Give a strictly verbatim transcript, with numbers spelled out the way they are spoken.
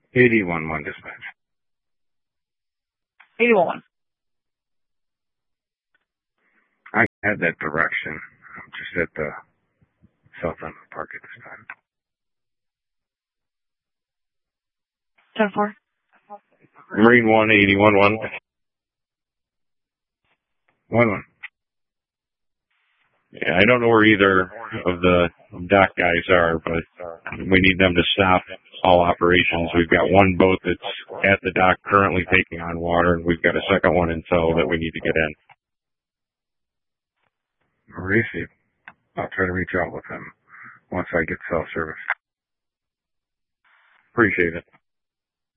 eighty-one one dispatch. eighty-one one. I had that direction. I'm just at the south end of the park at this time. ten four. Marine one, eighty-one one. one one. Yeah, I don't know where either of the dock guys are, but we need them to stop all operations. We've got one boat that's at the dock currently taking on water, and we've got a second one in tow that we need to get in. Mauricio, I'll try to reach out with him once I get cell service. Appreciate it.